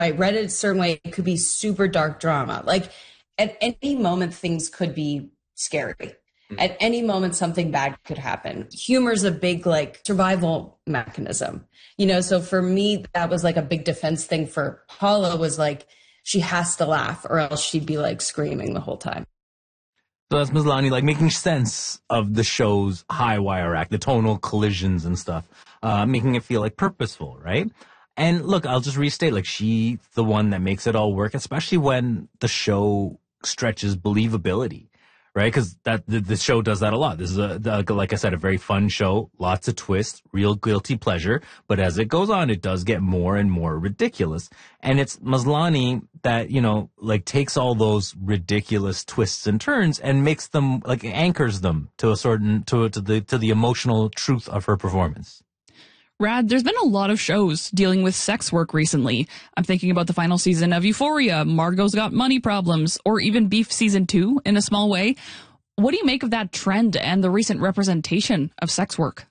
I read it a certain way, it could be super dark drama. Like at any moment, things could be scary. At any moment, something bad could happen. Humor is a big like survival mechanism, so for me, that was like a big defense thing for Paula was like, she has to laugh or else she'd be like screaming the whole time. So that's Maslany, like making sense of the show's high wire act, the tonal collisions and stuff, making it feel like purposeful, right? And look, I'll just restate, like she's the one that makes it all work, especially when the show stretches believability. Right, because the show does that a lot. This is like I said, a very fun show, lots of twists, real guilty pleasure. But as it goes on, it does get more and more ridiculous. And it's Maslany that like takes all those ridiculous twists and turns and makes them like anchors them to a certain to the emotional truth of her performance. Rad, there's been a lot of shows dealing with sex work recently. I'm thinking about the final season of Euphoria, Margot's Got Money Problems, or even Beef Season 2 in a small way. What do you make of that trend and the recent representation of sex work?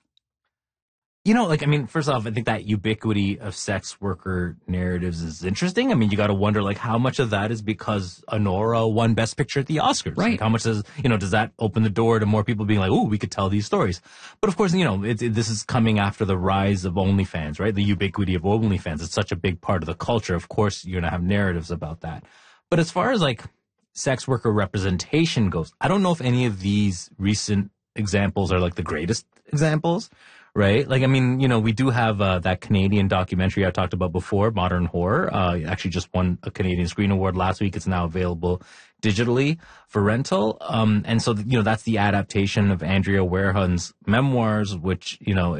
First off, I think that ubiquity of sex worker narratives is interesting. I mean, you got to wonder, like, how much of that is because Honora won Best Picture at the Oscars? Right. Like, how much does that open the door to more people being like, oh, we could tell these stories? But of course, this is coming after the rise of OnlyFans, right? The ubiquity of OnlyFans. It's such a big part of the culture. Of course, you're going to have narratives about that. But as far as, like, sex worker representation goes, I don't know if any of these recent examples are, like, the greatest examples. Right? Like, we do have that Canadian documentary I talked about before, Modern Horror. It actually just won a Canadian Screen Award last week. It's now available digitally for rental. And so, that's the adaptation of Andrea Warehun's memoirs, which,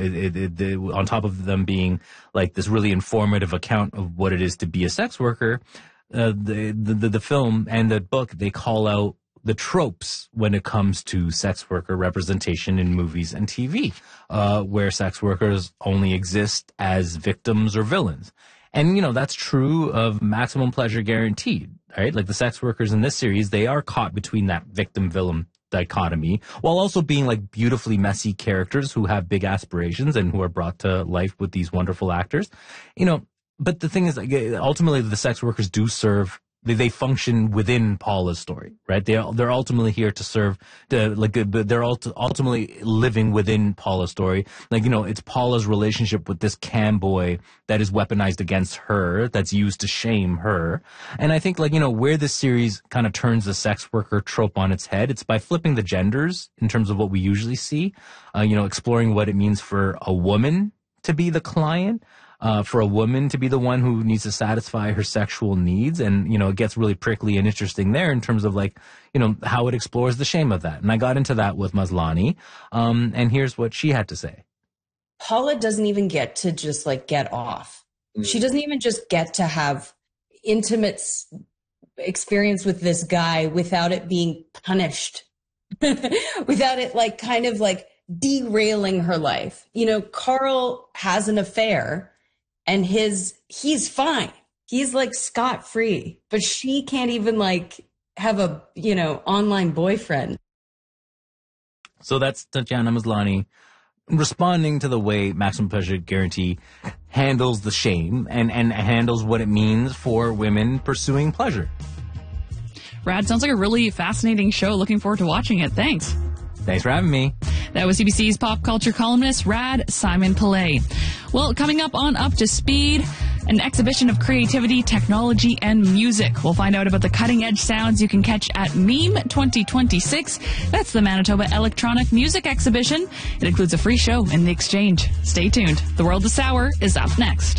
on top of them being like this really informative account of what it is to be a sex worker, the film and the book, they call out the tropes when it comes to sex worker representation in movies and TV, where sex workers only exist as victims or villains. And, that's true of Maximum Pleasure Guaranteed, right? Like the sex workers in this series, they are caught between that victim-villain dichotomy while also being like beautifully messy characters who have big aspirations and who are brought to life with these wonderful actors. But the thing is, like, ultimately the sex workers do serve. They function within Paula's story, right? They're ultimately here to serve they're ultimately living within Paula's story. Like, it's Paula's relationship with this cam boy that is weaponized against her, that's used to shame her. And I think, like, where this series kind of turns the sex worker trope on its head, it's by flipping the genders in terms of what we usually see, exploring what it means for a woman to be the client. For a woman to be the one who needs to satisfy her sexual needs. And, it gets really prickly and interesting there in terms of like, how it explores the shame of that. And I got into that with Maslany. And here's what she had to say. Paula doesn't even get to just like get off. She doesn't even just get to have intimate experience with this guy without it being punished, without it like kind of like derailing her life. Carl has an affair. And he's fine. He's like scot-free, but she can't even like have a, online boyfriend. So that's Tatiana Maslany responding to the way Maximum Pleasure Guarantee handles the shame and handles what it means for women pursuing pleasure. Rad, sounds like a really fascinating show. Looking forward to watching it. Thanks. Thanks for having me. That was CBC's pop culture columnist, Rad Simon Pillay. Well, coming up on Up to Speed, an exhibition of creativity, technology, and music. We'll find out about the cutting-edge sounds you can catch at MEME 2026. That's the Manitoba Electronic Music Exhibition. It includes a free show in the exchange. Stay tuned. The World is Sour is up next.